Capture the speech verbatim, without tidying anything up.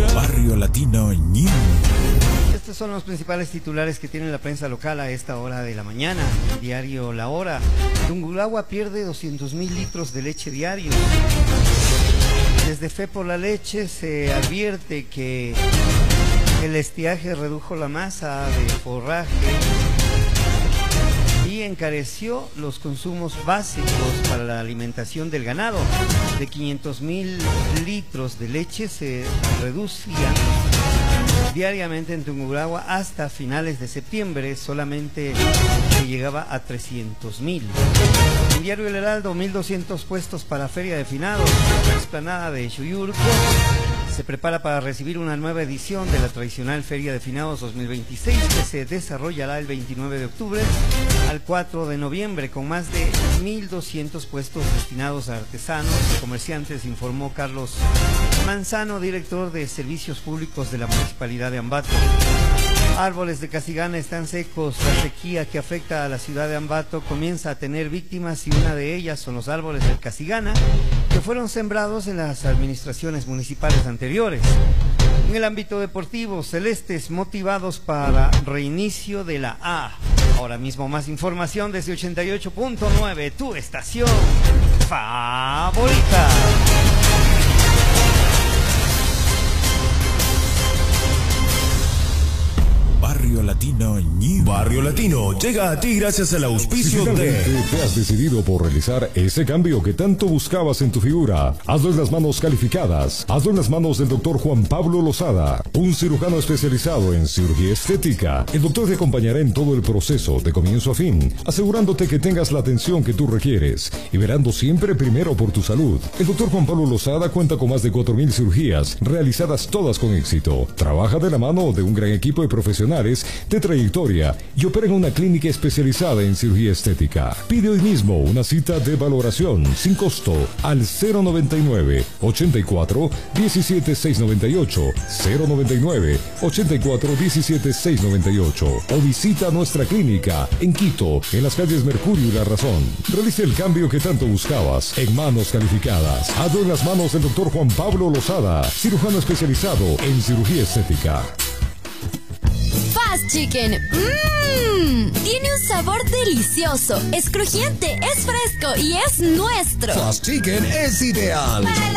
Barrio Latino News. Estos son los principales titulares que tiene la prensa local a esta hora de la mañana. El diario La Hora. Tungurahua pierde doscientos mil litros de leche diarios. Desde Fe por la Leche se advierte que el estiaje redujo la masa de forraje y encareció los consumos básicos para la alimentación del ganado. De quinientos mil litros de leche se reducía diariamente en Tungurahua hasta finales de septiembre, solamente se llegaba a trescientos mil. En Diario El Heraldo, mil doscientos puestos para Feria de Finados. La explanada de Xuyurco se prepara para recibir una nueva edición de la tradicional Feria de Finados dos mil veintiséis, que se desarrollará el veintinueve de octubre al cuatro de noviembre, con más de mil doscientos puestos destinados a artesanos y comerciantes, informó Carlos Manzano, director de Servicios Públicos de la Municipalidad de Ambato. Árboles de Casigana están secos. La sequía que afecta a la ciudad de Ambato comienza a tener víctimas y una de ellas son los árboles del Casigana, que fueron sembrados en las administraciones municipales anteriores. En el ámbito deportivo, celestes motivados para reinicio de la A. Ahora mismo más información desde ochenta y ocho punto nueve, tu estación favorita. Barrio Latino News. Barrio Latino llega a ti gracias al auspicio si de... te has decidido por realizar ese cambio que tanto buscabas en tu figura, hazlo en las manos calificadas. Hazlo en las manos del doctor Juan Pablo Lozada, un cirujano especializado en cirugía estética. El doctor te acompañará en todo el proceso de comienzo a fin, asegurándote que tengas la atención que tú requieres y verando siempre primero por tu salud. El doctor Juan Pablo Lozada cuenta con más de cuatro mil cirugías realizadas todas con éxito. Trabaja de la mano de un gran equipo de profesionales de trayectoria y opera en una clínica especializada en cirugía estética. Pide hoy mismo una cita de valoración sin costo al cero noventa y nueve, ochenta y cuatro, diecisiete, seiscientos noventa y ocho, cero noventa y nueve, ochenta y cuatro, diecisiete, seiscientos noventa y ocho, o visita nuestra clínica en Quito, en las calles Mercurio y La Razón. Realice el cambio que tanto buscabas en manos calificadas. Hazlo en las manos del doctor Juan Pablo Lozada, cirujano especializado en cirugía estética. Fast Chicken, mmm, tiene un sabor delicioso, es crujiente, es fresco y es nuestro. Fast Chicken es ideal.